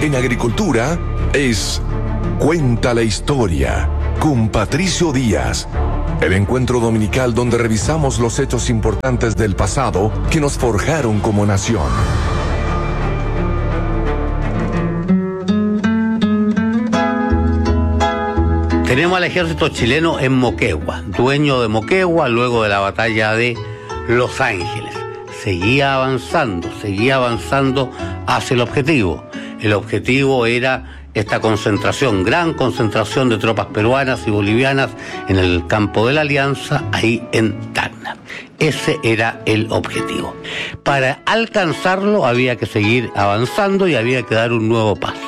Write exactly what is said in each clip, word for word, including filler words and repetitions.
en agricultura es Cuenta la Historia con Patricio Díaz. El encuentro dominical donde revisamos los hechos importantes del pasado que nos forjaron como nación. Tenemos al ejército chileno en Moquegua, dueño de Moquegua luego de la batalla de Los Ángeles. Seguía avanzando, seguía avanzando hacia el objetivo. El objetivo era esta concentración, gran concentración de tropas peruanas y bolivianas en el campo de la Alianza, ahí en Tacna. Ese era el objetivo. Para alcanzarlo había que seguir avanzando y había que dar un nuevo paso.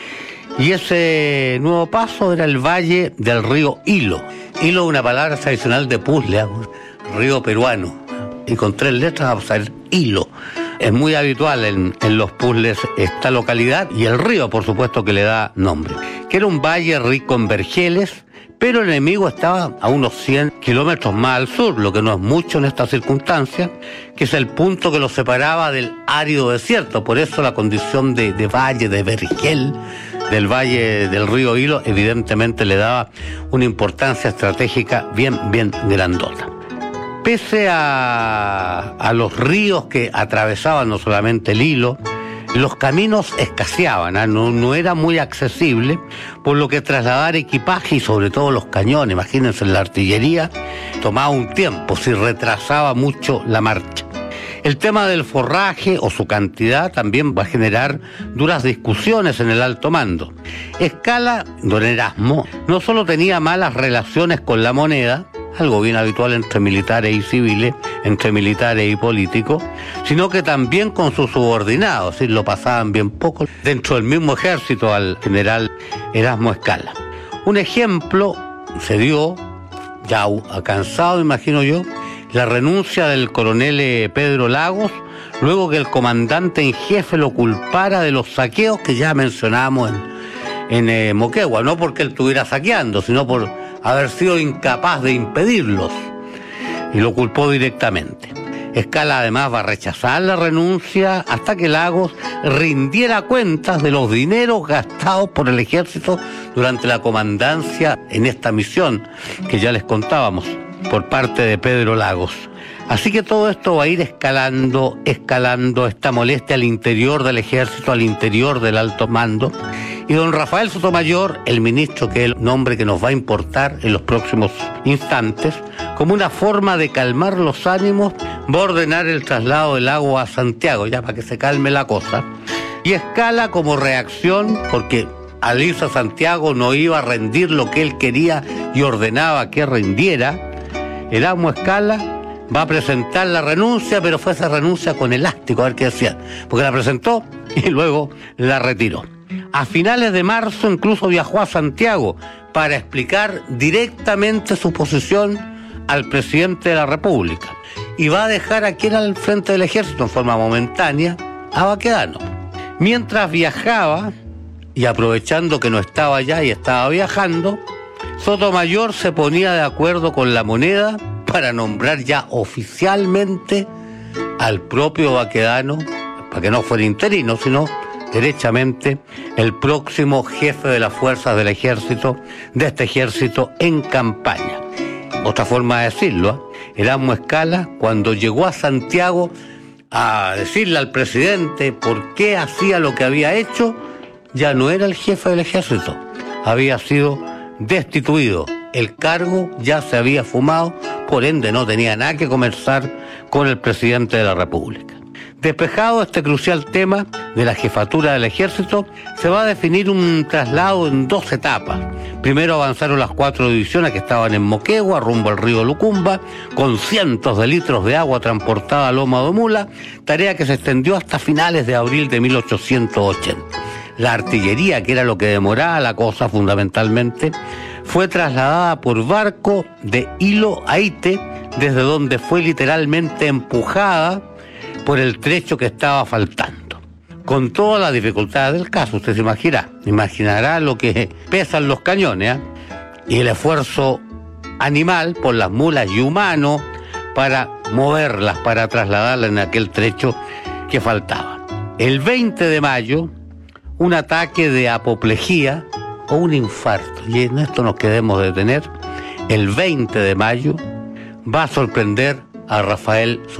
Y ese nuevo paso era el valle del río Hilo. Hilo es una palabra tradicional de puzzle, río peruano. Y con tres letras vamos a ver Hilo. Es muy habitual en, en los puzzles esta localidad y el río, por supuesto, que le da nombre. Que era un valle rico en vergeles, pero el enemigo estaba a unos cien kilómetros más al sur, lo que no es mucho en esta circunstancia, que es el punto que lo separaba del árido desierto. Por eso la condición de, de valle, de vergel, del valle del río Hilo, evidentemente le daba una importancia estratégica bien, bien grandota. Pese a, a los ríos que atravesaban no solamente el Hilo, los caminos escaseaban, ¿eh? no, no era muy accesible, por lo que trasladar equipaje y sobre todo los cañones, imagínense la artillería, tomaba un tiempo, se retrasaba mucho la marcha. El tema del forraje o su cantidad también va a generar duras discusiones en el alto mando. Escala, don Erasmo, no solo tenía malas relaciones con la moneda, algo bien habitual entre militares y civiles, entre militares y políticos, sino que también con sus subordinados, y lo pasaban bien poco dentro del mismo ejército al general Erasmo Escala. Un ejemplo se dio, ya cansado imagino yo, la renuncia del coronel Pedro Lagos, luego que el comandante en jefe lo culpara de los saqueos que ya mencionamos en, en eh, Moquegua, no porque él estuviera saqueando, sino por haber sido incapaz de impedirlos, y lo culpó directamente. Escala además va a rechazar la renuncia hasta que Lagos rindiera cuentas de los dineros gastados por el ejército durante la comandancia en esta misión que ya les contábamos por parte de Pedro Lagos. Así que todo esto va a ir escalando, escalando esta molestia al interior del ejército, al interior del alto mando. Y don Rafael Sotomayor, el ministro, que es el nombre que nos va a importar en los próximos instantes, como una forma de calmar los ánimos, va a ordenar el traslado del agua a Santiago, ya para que se calme la cosa. Y Escala, como reacción, porque al irse a Santiago no iba a rendir lo que él quería y ordenaba que rindiera, Erasmo Escala va a presentar la renuncia, pero fue esa renuncia con elástico, a ver qué decía, porque la presentó y luego la retiró. A finales de marzo incluso viajó a Santiago para explicar directamente su posición al presidente de la República. Y va a dejar a quien al frente del ejército en forma momentánea, a Baquedano. Mientras viajaba, y aprovechando que no estaba allá y estaba viajando, Sotomayor se ponía de acuerdo con la moneda para nombrar ya oficialmente al propio Baquedano, para que no fuera interino, sino derechamente el próximo jefe de las fuerzas del ejército, de este ejército en campaña. Otra forma de decirlo, ¿eh? Erasmo Escala, cuando llegó a Santiago a decirle al presidente por qué hacía lo que había hecho, ya no era el jefe del ejército, había sido destituido. El cargo ya se había fumado, por ende no tenía nada que conversar con el presidente de la República. Despejado este crucial tema de la jefatura del ejército, se va a definir un traslado en dos etapas. Primero avanzaron las cuatro divisiones que estaban en Moquegua, rumbo al río Lucumba, con cientos de litros de agua transportada a loma de mula, tarea que se extendió hasta finales de abril de mil ochocientos ochenta. La artillería, que era lo que demoraba la cosa fundamentalmente, fue trasladada por barco de Hilo a Ite, desde donde fue literalmente empujada por el trecho que estaba faltando. Con todas las dificultades del caso, usted se imaginará, imaginará lo que pesan los cañones, ¿eh? Y el esfuerzo animal por las mulas y humano para moverlas, para trasladarlas en aquel trecho que faltaba. El veinte de mayo, un ataque de apoplejía o un infarto. Y en esto nos queremos detener. El veinte de mayo va a sorprender a Rafael